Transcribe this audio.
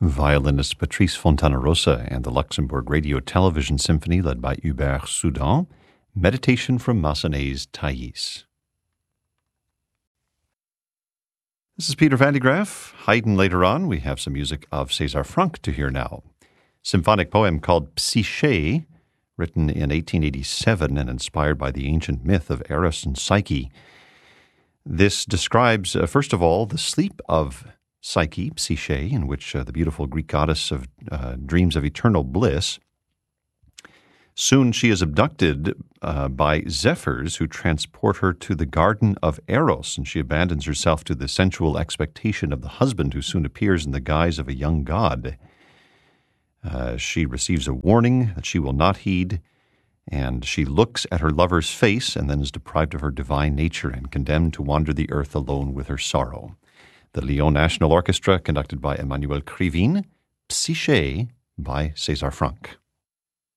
violinist Patrice Fontanarosa and the Luxembourg Radio Television Symphony led by Hubert Soudan, Meditation from Massenet's Thais. This is Peter Van de Graaff. Haydn later on. We have some music of César Franck to hear now. Symphonic poem called Psyché, written in 1887 and inspired by the ancient myth of Eros and Psyche. This describes, first of all, the sleep of Psyche, Psyché, in which the beautiful Greek goddess of dreams of eternal bliss. Soon she is abducted by zephyrs who transport her to the garden of Eros, and she abandons herself to the sensual expectation of the husband who soon appears in the guise of a young god. She receives a warning that she will not heed, and she looks at her lover's face and then is deprived of her divine nature and condemned to wander the earth alone with her sorrow. The Lyon National Orchestra, conducted by Emmanuel Krivine, Psyché by César Franck.